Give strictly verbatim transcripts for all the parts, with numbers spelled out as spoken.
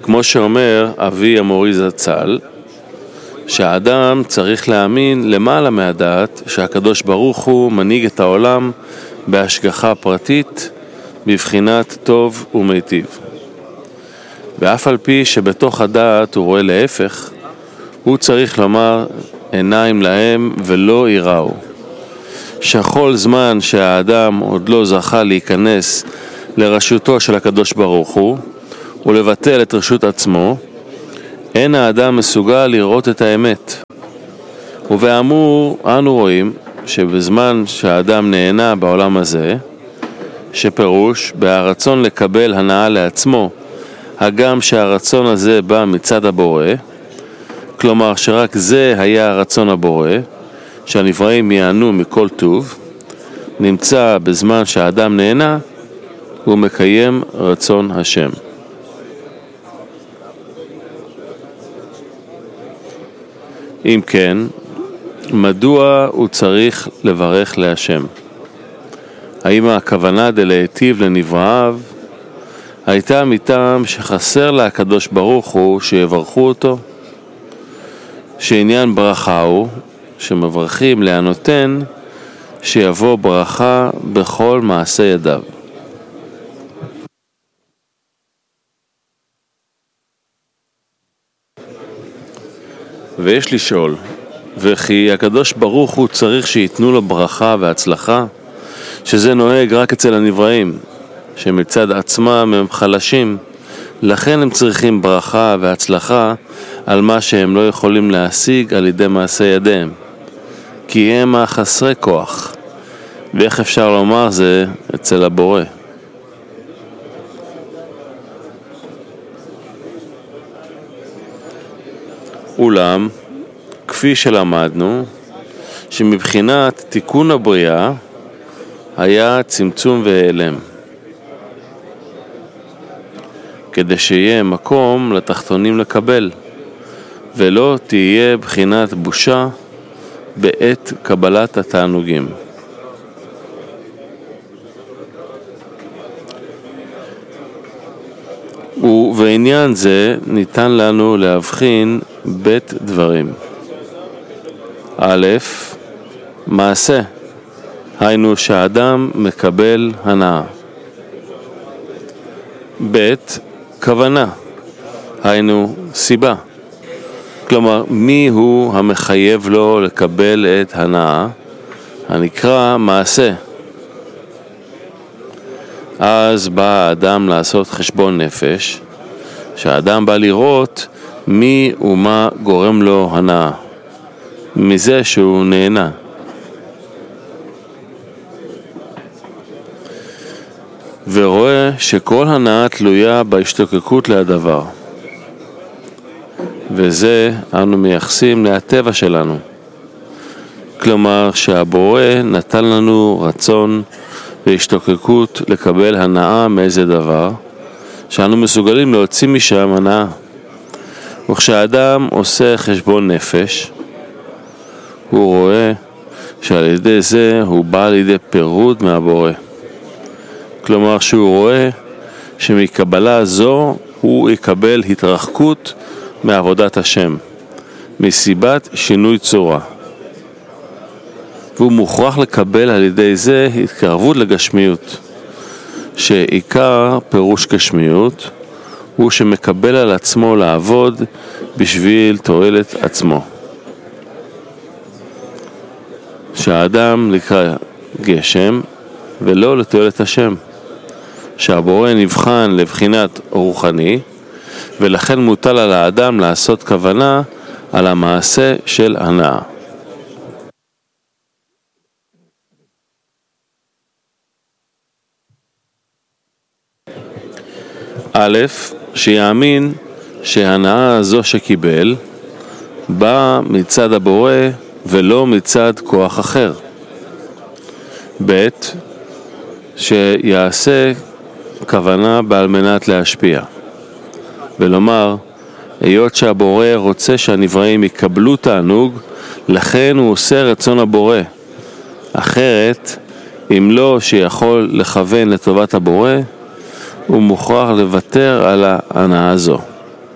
כמו שאומר אבי המורי זצ"ל, שהאדם צריך להאמין למעלה מהדעת שהקדוש ברוך הוא מנהיג את העולם בהשגחה פרטית בבחינת טוב ומיטיב. ואף על פי שבתוך הדעת הוא רואה להפך, הוא צריך לומר עיניים להם ולא יראו. שכל זמן שהאדם עוד לא זכה להיכנס לרשותו של הקדוש ברוך הוא ולבטל את רשות עצמו, אין האדם מסוגל לראות את האמת. ובאמור אנו רואים שבזמן שהאדם נהנה בעולם הזה, שפירוש בהרצון לקבל הנאה לעצמו, הגם שהרצון הזה בא מצד הבורא, כלומר שרק זה היה הרצון הבורא, שהנבראים יענו מכל טוב, נמצא בזמן שהאדם נהנה, הוא מקיים רצון השם. אם כן, מדוע הוא צריך לברך להשם? האם הכוונה דלהיטיב לנבראיו הייתה מטעם שחסר לה הקדוש ברוך הוא שיברכו אותו? שעניין ברכה הוא שמברכים להנותן שיבוא ברכה בכל מעשה ידיו. ויש לשאול, וכי הקדוש ברוך הוא צריך שיתנו לו ברכה והצלחה, שזה נוהג רק אצל הנבראים, שמצד עצמם הם חלשים, לכן הם צריכים ברכה והצלחה על מה שהם לא יכולים להשיג על ידי מעשה ידיהם, כי הם החסרי כוח. ואיך אפשר לומר זה אצל הבורא? אולם, כפי שלמדנו, שמבחינת תיקון הבריאה היה צמצום והיעלם, כדי שיהיה מקום לתחתונים לקבל, ולא תהיה בחינת בושה בעת קבלת התענוגים. ובעניין זה ניתן לנו להבחין בית דברים. א', מעשה, היינו שהאדם מקבל הנאה. ב', כוונה, היינו סיבה. כלומר, מי הוא המחייב לו לקבל את הנאה? הנקרא מעשה. אז בא האדם לעשות חשבון נפש, שהאדם בא לראות מי ומה גורם לו הנאה, מזה שהוא נהנה. ורואה שכל הנאה תלויה בהשתוקקות להדבר. וזה אנו מייחסים להטבע שלנו. כלומר שהבורא נתן לנו רצון והשתוקקות לקבל הנאה מאיזה דבר, שאנו מסוגלים להוציא משם הנאה. וכשאדם עושה חשבון נפש, הוא רואה שעל ידי זה הוא בא לידי פירוד מהבורא. כלומר שהוא רואה שמקבלה זו הוא יקבל התרחקות מעבודת השם, מסיבת שינוי צורה. והוא מוכרח לקבל על ידי זה התקרבות לגשמיות, שעיקר פירוש גשמיות הוא שמקבל על עצמו לעבוד בשביל תועלת עצמו. שהאדם נקרא גשם ולא לתועלת השם, שהבורא נבחן לבחינת רוחני, ולכן מוטל על האדם לעשות כוונה על המעשה של הנאה. א', שיאמין שההנאה הזו שקיבל באה מצד הבורא ולא מצד כוח אחר. ב', שיעשה כוונה בעל מנת להשפיע, ולומר, היות שהבורא רוצה שהנבראים יקבלו תענוג, לכן הוא עושה רצון הבורא. אחרת, אם לא שיכול לכוון לטובת הבורא, הוא מוכרח לוותר על ההנאה הזו.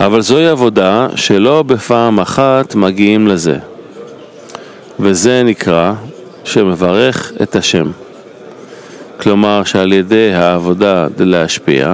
אבל זוהי עבודה שלא בפעם אחת מגיעים לזה. וזה נקרא שמברך את השם. כלומר שעל ידי העבודה להשפיע,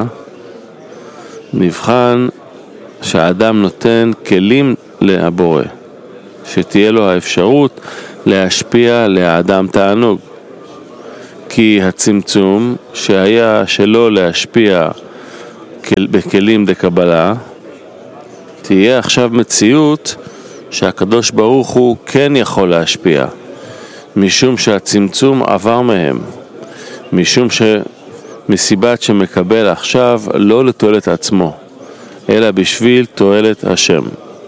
נבחן שהאדם נותן כלים לבורא, שתהיה לו האפשרות להשפיע לאדם תענוג. כי הצמצום שהיה שלא להשפיע בכלים דקבלה, תהיה עכשיו מציאות שהקדוש ברוך הוא כן יכול להשפיע, משום שהצמצום עבר מהם, משום שמסיבת שמקבל עכשיו לא לתועלת עצמו, אלא בשביל תועלת השם.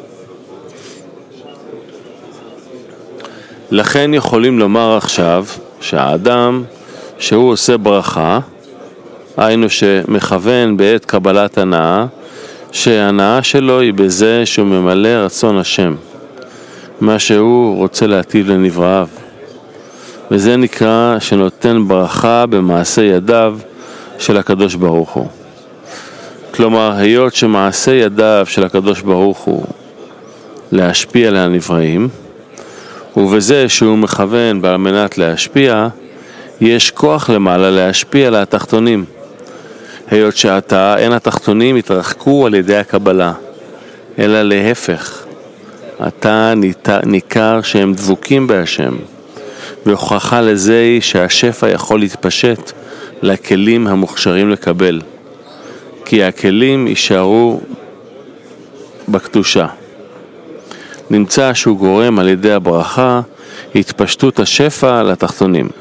לכן יכולים לומר עכשיו שהאדם שהוא עושה ברכה, היינו שמכוון בעת קבלת הנאה, שההנאה שלו היא בזה שהוא ממלא רצון השם, מה שהוא רוצה להטיב לנבראיו. וזה נקרא שנותן ברכה במעשה ידיו של הקדוש ברוך הוא. כלומר, היות שמעשה ידיו של הקדוש ברוך הוא להשפיע על הנבראים, ובזה שהוא מכוון על מנת להשפיע, יש כוח למעלה להשפיע על התחתונים. היות שעתה אין התחתונים התרחקו על ידי הקבלה, אלא להפך. עתה ניכר שהם דבוקים בהשם, והוכחה לזה היא שהשפע יכול להתפשט לכלים המוכשרים לקבל, כי הכלים יישארו בקדושה. נמצא שהוא גורם על ידי הברכה התפשטות השפע לתחתונים.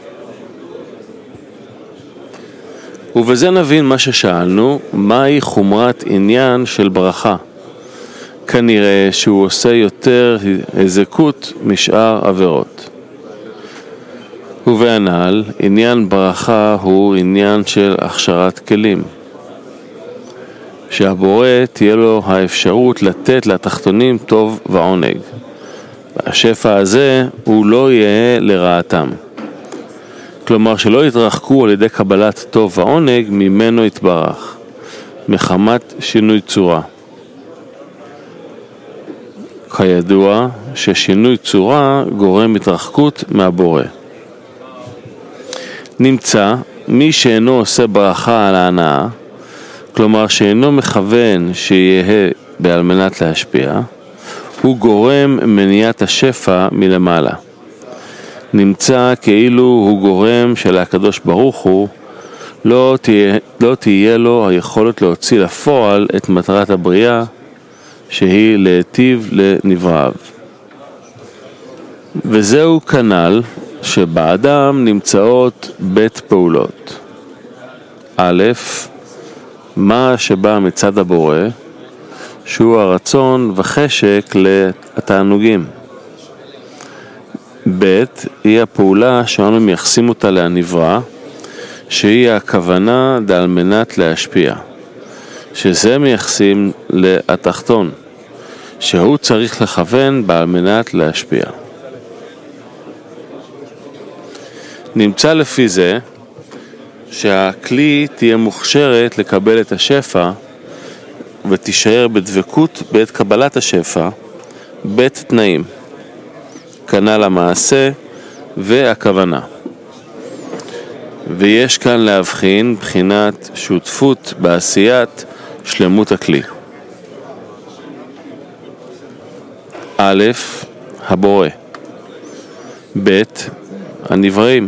ובזה נבין מה ששאלנו, מהי חומרת עניין של ברכה. כנראה שהוא עושה יותר הזקות משאר עבירות. ובענל, עניין ברכה הוא עניין של הכשרת כלים. שהבורא תהיה לו האפשרות לתת לתחתונים טוב ועונג. והשפע הזה הוא לא יהיה לרעתם. כלומר שלא יתרחקו על ידי קבלת טוב ועונג ממנו יתברך, מחמת שינוי צורה. כידוע ששינוי צורה גורם התרחקות מהבורא. נמצא מי שאינו עושה ברכה על ההנאה, כלומר שאינו מכוון שיהיה בעל מנת להשפיע, הוא גורם מניעת השפע מלמעלה. נמצא כאילו הוא גורם של הקדוש ברוך הוא, לא תהיה, לא תהיה לו היכולת להוציא לפועל את מטרת הבריאה, שהיא להיטיב לנבראיו. וזהו כנ"ל שבאדם נמצאות בית פעולות. א', מה שבא מצד הבורא, שהוא הרצון וחשק לתענוגים. ב', היא הפעולה שאנו מייחסים אותה לנברא, שהיא הכוונה על מנת להשפיע, שזה מייחסים לתחתון, שהוא צריך לכוון על מנת להשפיע. נמצא לפי זה שהכלי תהיה מוכשרת לקבל את השפע ותישאר בדבקות בעת קבלת השפע, בית תנאים, כנ"ל המעשה והכוונה. ויש כאן להבחין בחינת שותפות בעשיית שלמות הכלי. א', הבורא. ב', הנבראים.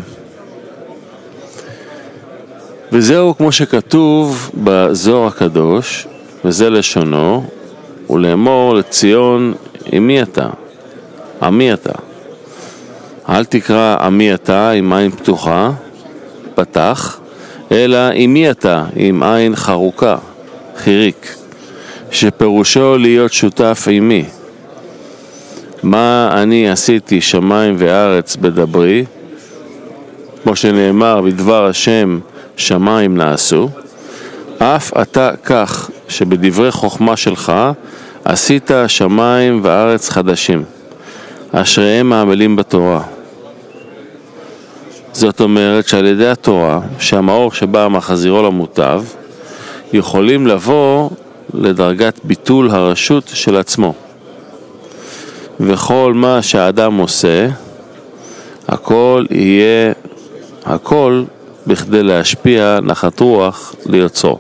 וזהו כמו שכתוב בזוהר הקדוש, וזה לשונו, ולאמור לציון אמי אתה, עמי אתה. אל תקרא עמי אתה עם עין פתוחה, פתח, אלא אמי אתה עם עין חרוקה, חיריק, שפירושו להיות שותף עמי. מה אני עשיתי שמיים וארץ בדברי, כמו שנאמר בדבר השם שמיים נעשו, אף אתה כך שבדברי חוכמה שלך עשית שמיים וארץ חדשים, אשריהם העמלים בתורה. זאת אומרת שעל ידי התורה, שהמאור שבא מחזירו למוטב, יכולים לבוא לדרגת ביטול הרשות של עצמו. וכל מה שהאדם עושה, הכל יהיה, הכל בכדי להשפיע נחת רוח ליוצרו.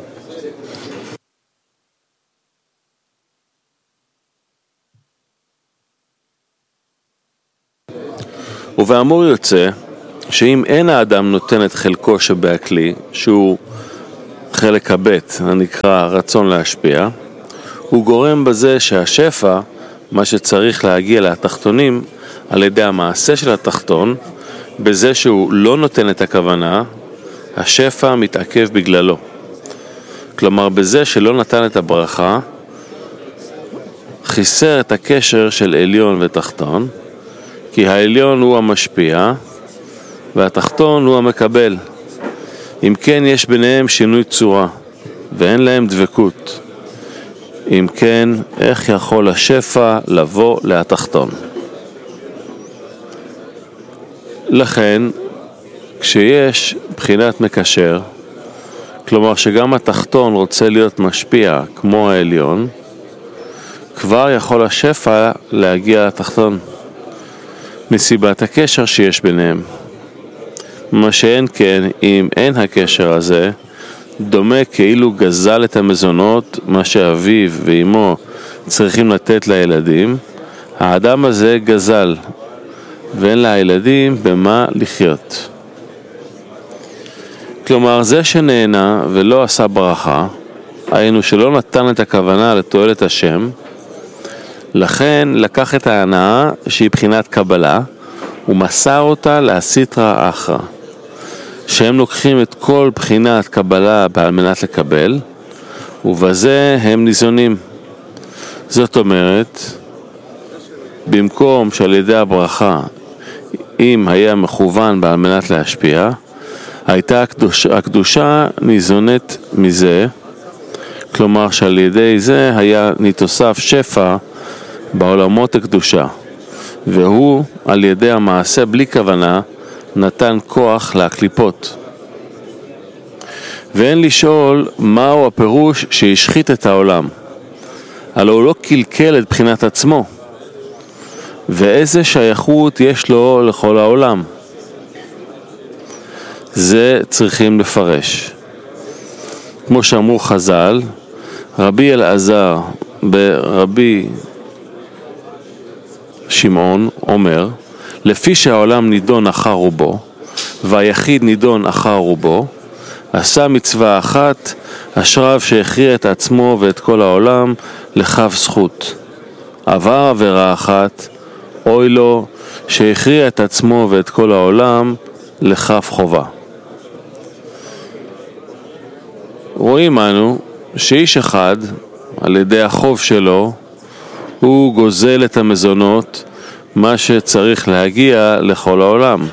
ובאמור יוצא שאם אין האדם נותן את חלקו שבהכלי, שהוא חלק הבית, הנקרא רצון להשפיע, הוא גורם בזה שהשפע, מה שצריך להגיע לתחתונים על ידי המעשה של התחתון, בזה שהוא לא נותן את הכוונה, השפע מתעכב בגללו. כלומר, בזה שלא נתן את הברכה, חיסר את הקשר של עליון ותחתון, כי העליון הוא המשפיע והתחתון הוא המקבל. אם כן, יש ביניהם שינוי צורה ואין להם דבקות. אם כן, איך יכול השפע לבוא להתחתון? לכן, כשיש בחינת מקשר, כלומר שגם התחתון רוצה להיות משפיע כמו העליון, כבר יכול השפע להגיע לתחתון, מסיבת הקשר שיש ביניהם. מה שאין כן, אם אין הקשר הזה, דומה כאילו גזל את המזונות, מה שאביו ואמו צריכים לתת לילדים, האדם הזה גזל, ואין לילדים במה לחיות. כלומר, זה שנהנה ולא עשה ברכה, היינו שלא נתן את הכוונה לתועלת השם, לכן לקח את ההנאה שהיא בחינת קבלה, ומסר אותה להסיטרא אחרא, שהם לוקחים את כל בחינת קבלה על מנת לקבל, ובזה הם ניזונים. זאת אומרת, במקום שעל ידי הברכה, אם היה מכוון על מנת להשפיע, הייתה הקדושה, הקדושה ניזונת מזה, כלומר שעל ידי זה היה נתוסף שפע בעולמות הקדושה, והוא על ידי המעשה בלי כוונה נתן כוח להקליפות. ואין לשאול מהו הפירוש שהשחית את העולם, הלא הוא לא קלקל את בחינת עצמו, ואיזה שייכות יש לו לכל העולם. זה צריכים לפרש. כמו שאמרו חז"ל, רבי אלעזר ברבי שמעון אומר, לפי שהעולם נידון אחר רובו, והיחיד נידון אחר רובו, עשה מצווה אחת, אשריו שהכריע את עצמו ואת כל העולם לכף זכות. עבר עבירה אחת, אוי לו שהכריע את עצמו ואת כל העולם לכף חובה. רואים אנו שאיש אחד, על ידי החוב שלו, הוא גוזל את המזונות, מה שצריך להגיע לכל העולם.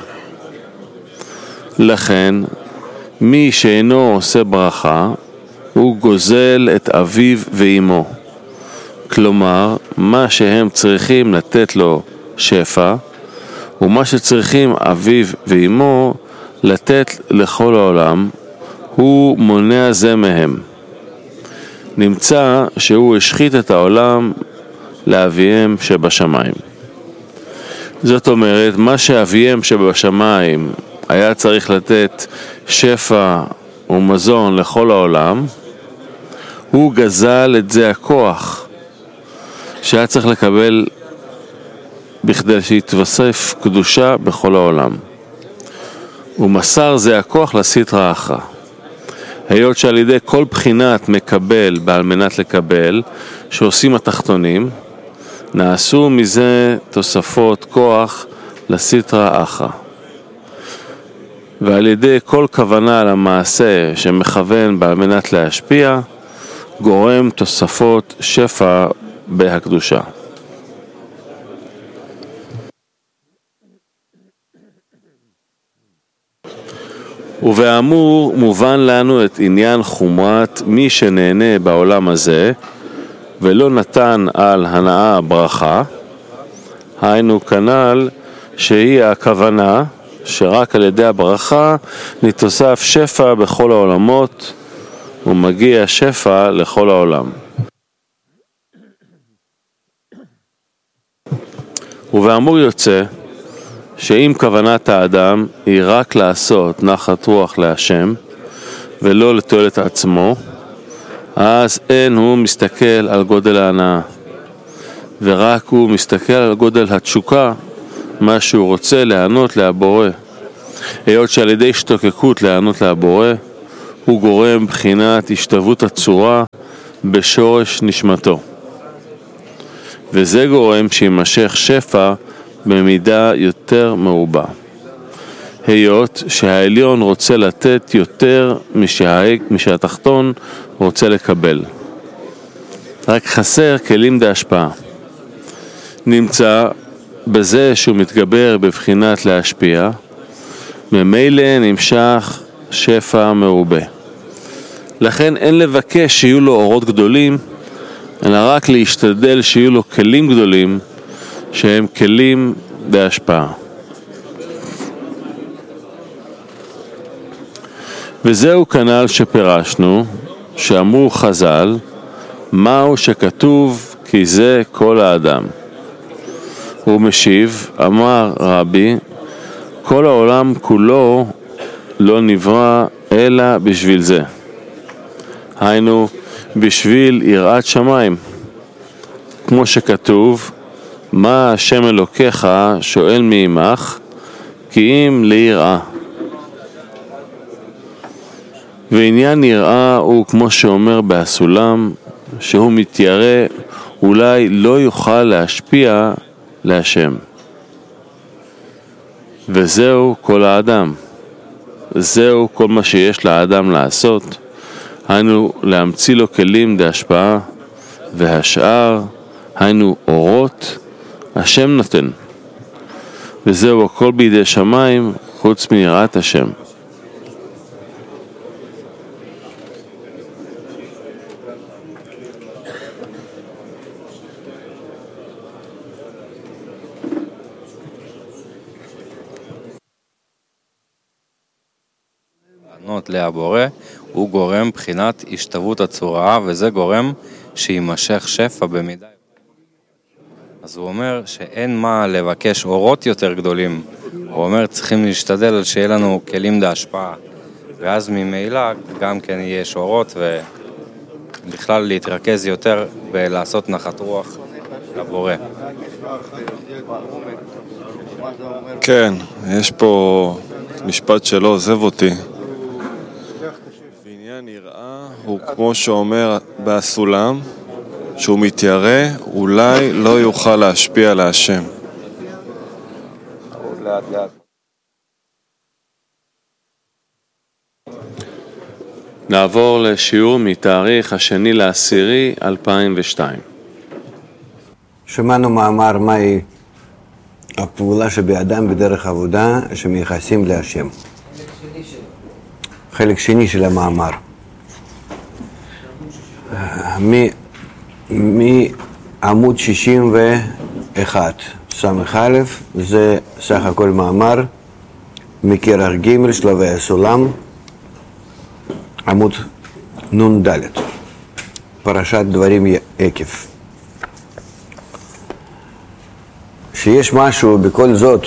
לכן, מי שאינו עושה ברכה, הוא גוזל את אביו ואמו. כלומר, מה שהם צריכים לתת לו שפע, ומה שצריכים אביו ואמו לתת לכל העולם, הוא מונע זה מהם. נמצא שהוא השחית את העולם לאביהם שבשמיים. זאת אומרת, מה שאביהם שבשמיים היה צריך לתת שפע ומזון לכל העולם, הוא גזל את זה הכוח שהיה צריך לקבל בכדי שיתווסף קדושה בכל העולם. ומסר זה הכוח לסיטרא אחרא. היות שעל ידי כל בחינת מקבל בעל מנת לקבל שעושים התחתונים, נעשו מזה תוספות כוח לסיטרא אחרא. ועל ידי כל כוונה על המעשה שמכוון בעל מנת להשפיע, גורם תוספות שפע בהקדושה. ובאמור מובן לנו את עניין חומרת מי שנהנה בעולם הזה ולא נתן על הנאה ברכה, היינו כנ"ל שהיא הכוונה שרק על ידי הברכה נתוסף שפע בכל העולמות, ומגיע שפע לכל העולם. ובאמור יוצא שאם כוונת האדם היא רק לעשות נחת רוח להשם ולא לתועלת עצמו, אז אין הוא מסתכל על גודל ההנאה, ורק הוא מסתכל על גודל התשוקה, מה שהוא רוצה להענות להבורא. היות שעל ידי השתוקקות להענות להבורא, הוא גורם בחינת השתוות הצורה בשורש נשמתו. וזה גורם שימשך שפע במידה יותר מרובה. היות שהעליון רוצה לתת יותר משהתחתון רוצה לקבל. רק חסר כלים להשפעה. נמצא בזה שהוא מתגבר בבחינת להשפיע, ממילא נמשך שפע מרובה. לכן אין לבקש שיהיו לו אורות גדולים, אלא רק להשתדל שיהיו לו כלים גדולים, שהם כלים בהשפעה. וזהו כנ"ל שפירשנו, שאמרו חז"ל, מהו שכתוב כי זה כל האדם. הוא משיב, אמר רבי, כל העולם כולו לא נברא אלא בשביל זה. היינו, בשביל יראת שמיים. כמו שכתוב, מה השם אלוקיך שואל מעמך, כי אם ליראה. ועניין יראה הוא כמו שאומר בסולם, שהוא מתיירא, אולי לא יוכל להשפיע להשם. וזהו כל האדם. זהו כל מה שיש לאדם לעשות, היינו להמציא לו כלים להשפעה, והשאר, היינו אורות, השם נותן. וזהו הכל בידי שמיים, חוץ מיראת השם. לענות להבורא הוא גורם בחינת השתוות הצורה, וזה גורם שימשך שפע במידה. אז הוא אומר שאין מה לבקש אורות יותר גדולים. הוא אומר צריכים להשתדל שיהיה לנו כלים להשפעה, ואז ממילא גם כן יש אורות, ובכלל להתרכז יותר בלעשות נחת רוח לבורא. כן, יש פה משפט שלא עוזב אותי. ועניין יראה הוא כמו שאומר בסולם, שהוא מתיירא, אולי לא יוכל להשפיע על השם. נעבור לשיעור מתאריך השני לעשירי אלפיים ושתיים. שמענו מאמר מהי הפעולה שבאדם בדרך עבודה שמייחסים להשם. חלק שני של המאמר. מעמוד שישים ואחת, סמך א', זה סך הכל מאמר מכרך ג' שלבי הסולם, עמוד נון ד', פרשת דברים עקב. שיש משהו בכל זאת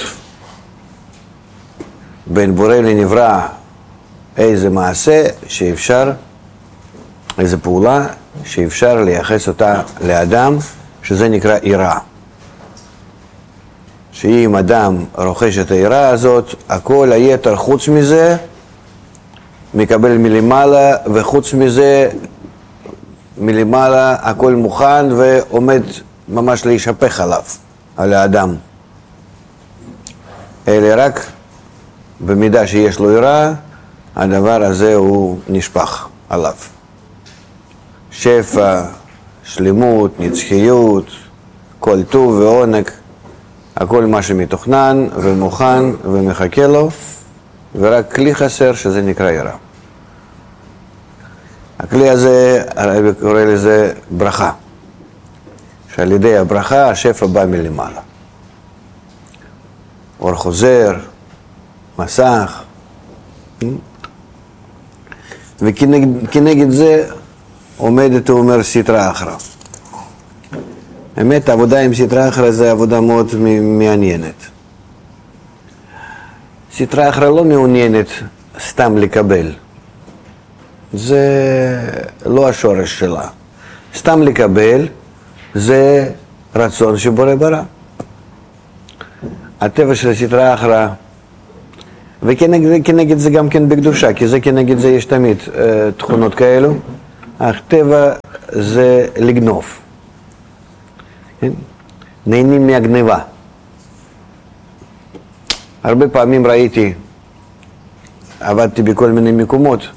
בין בורא לנברא, איזה מעשה שאפשר, איזה פעולה שאפשר לייחס אותה לאדם, שזה נקרא יראה. שאם אדם רוכש את היראה הזאת, הכל היתר חוץ מזה מקבל מלמעלה, וחוץ מזה מלמעלה הכל מוכן ועומד ממש להישפך עליו, על האדם. אלא רק במידה שיש לו יראה, הדבר הזה הוא נשפך עליו. שפע, שלמות, נצחיות, כל טוב ועונג, הכל מה שמתוכנן ומוכן ומחכה לו, ורק כלי חסר שזה נקרא יראה. הכלי הזה, הרבי קורא לזה ברכה, שעל ידי הברכה השפע בא מלמעלה. אור חוזר, מסך. וכנגד זה עומדת, הוא אומר, סטרא אחרא. האמת, העבודה עם סטרא אחרא זה עבודה מאוד מעניינת. סטרא אחרא לא מעוניינת סתם לקבל. זה לא השורש שלה. סתם לקבל זה רצון שבורא ברא. הטבע של סטרא אחרא, וכנגד זה גם כן בקדושה, כי זה כנגד זה יש תמיד uh, תכונות כאלו. הטבע זה לגנוב. כן? נהנים מהגניבה. הרבה פעמים ראיתי, עבדתי בכל מיני מקומות,